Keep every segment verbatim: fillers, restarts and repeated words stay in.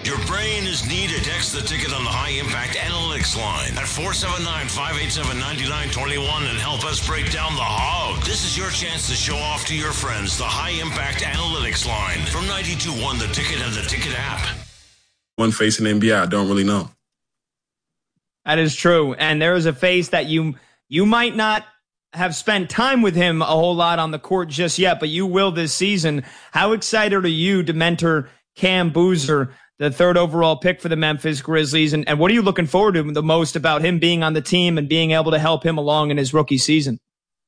Your brain is needed. Text the ticket on the High Impact Analytics line at four seven nine, five eight seven, nine nine two one and help us break down the hog. This is your chance to show off to your friends the High Impact Analytics line from ninety-two point one The Ticket and the Ticket app. One face in the N B A, I don't really know. That is true. And there is a face that you you might not have spent time with him a whole lot on the court just yet, but you will this season. How excited are you to mentor Cam Boozer, the third overall pick for the Memphis Grizzlies? And, and what are you looking forward to the most about him being on the team and being able to help him along in his rookie season?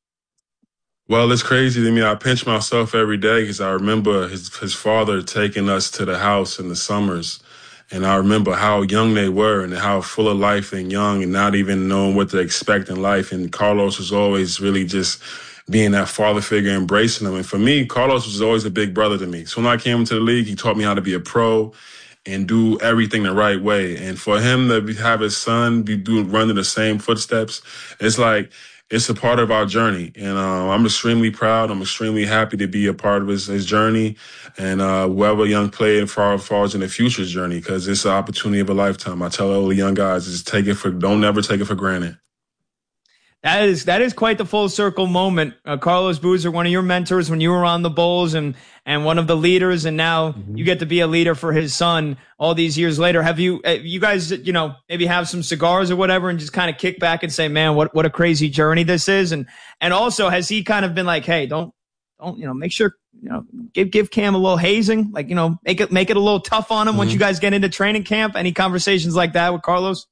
Well, it's crazy to me. I pinch myself every day because I remember his, his father taking us to the house in the summers. And I remember how young they were and how full of life and young and not even knowing what to expect in life. And Carlos was always really just being that father figure, embracing them. And for me, Carlos was always a big brother to me. So when I came into the league, he taught me how to be a pro and do everything the right way. And for him to have his son be doing, running the same footsteps, it's like, it's a part of our journey. And uh, I'm extremely proud. I'm extremely happy to be a part of his, his journey and uh, whoever young player far falls in the future's journey, because it's an opportunity of a lifetime. I tell all the young guys, just take it for, don't never take it for granted. That is that is quite the full circle moment. Uh, Carlos Boozer, one of your mentors when you were on the Bulls and and one of the leaders, and now mm-hmm. you get to be a leader for his son all these years later. Have you uh, you guys, you know, maybe have some cigars or whatever and just kind of kick back and say, man, what what a crazy journey this is? And and also, has he kind of been like, hey, don't don't, you know, make sure, you know, give give Cam a little hazing, like, you know, make it make it a little tough on him mm-hmm. once you guys get into training camp? Any conversations like that with Carlos?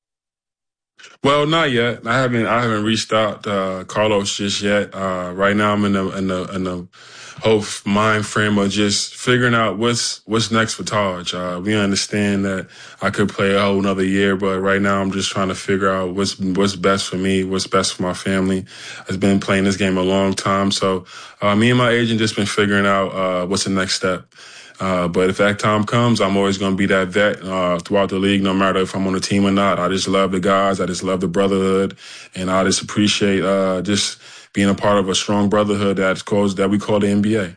Well, not yet. I haven't. I haven't reached out to uh, Carlos just yet. Uh, right now, I'm in the in the in the whole mind frame of just figuring out what's what's next for Taj. Uh, we understand that I could play a whole another year, but right now, I'm just trying to figure out what's what's best for me, what's best for my family. I've been playing this game a long time, so uh, me and my agent just been figuring out uh, what's the next step. Uh, but if that time comes, I'm always going to be that vet uh, throughout the league, no matter if I'm on the team or not. I just love the guys. I just love the brotherhood. And I just appreciate uh, just being a part of a strong brotherhood that's called, that we call the N B A.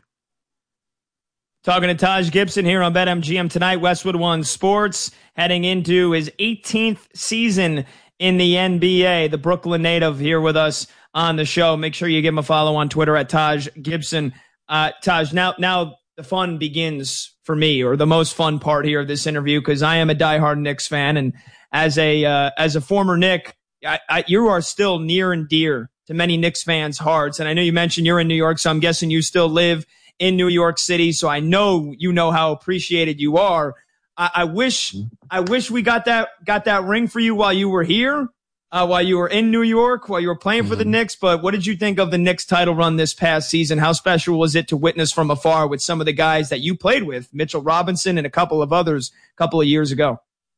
Talking to Taj Gibson here on BetMGM tonight, Westwood One Sports, heading into his eighteenth season in the N B A. The Brooklyn native here with us on the show. Make sure you give him a follow on Twitter at Taj Gibson. Uh, Taj, now, now, the fun begins for me, or the most fun part here of this interview, because I am a diehard Knicks fan, and as a uh, as a former Knick, I, I, you are still near and dear to many Knicks fans' hearts. And I know you mentioned you're in New York, so I'm guessing you still live in New York City. So I know you know how appreciated you are. I, I wish I wish we got that got that ring for you while you were here. Uh, while you were in New York, while you were playing mm-hmm. for the Knicks. But what did you think of the Knicks title run this past season? How special was it to witness from afar with some of the guys that you played with, Mitchell Robinson and a couple of others a couple of years ago?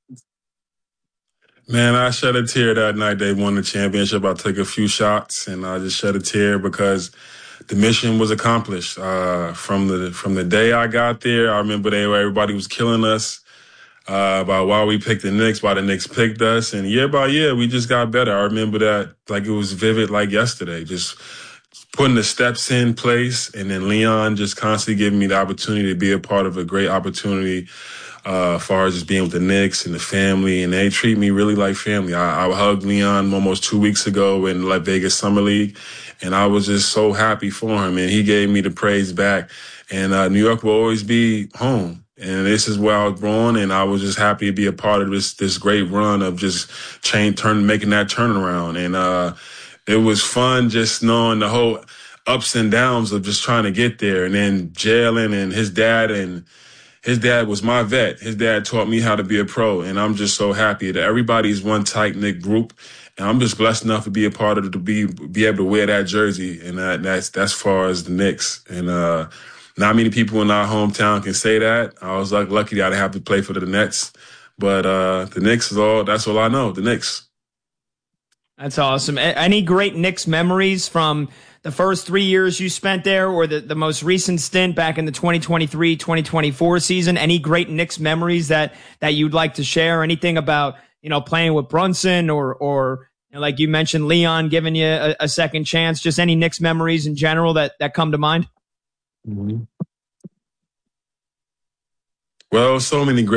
Man, I shed a tear that night they won the championship. I took a few shots and I just shed a tear because the mission was accomplished. Uh, from the from the day I got there, I remember they everybody was killing us. Uh, about why we picked the Knicks, why the Knicks picked us. And year by year, we just got better. I remember that like it was vivid like yesterday, just putting the steps in place. And then Leon just constantly giving me the opportunity to be a part of a great opportunity uh, as far as just being with the Knicks and the family. And they treat me really like family. I, I hugged Leon almost two weeks ago in Las Vegas Summer League. And I was just so happy for him. And he gave me the praise back. And uh, New York will always be home. And this is where I was born, and I was just happy to be a part of this this great run of just change, turn, making that turnaround. And uh, it was fun just knowing the whole ups and downs of just trying to get there. And then Jalen and his dad, and his dad was my vet. His dad taught me how to be a pro, and I'm just so happy that everybody's one tight-knit group. And I'm just blessed enough to be a part of it, to be be able to wear that jersey, and that, that's that's far as the Knicks. And uh, not many people in our hometown can say that. I was like lucky that I didn't have to play for the Nets, but uh, the Knicks is all. That's all I know. The Knicks. That's awesome. Any great Knicks memories from the first three years you spent there, or the, the most recent stint back in the twenty twenty-three twenty twenty-four season? Any great Knicks memories that that you'd like to share? Anything about, you know, playing with Brunson, or or you know, like you mentioned, Leon giving you a, a second chance? Just any Knicks memories in general that that come to mind? Mm-hmm. Well, so many great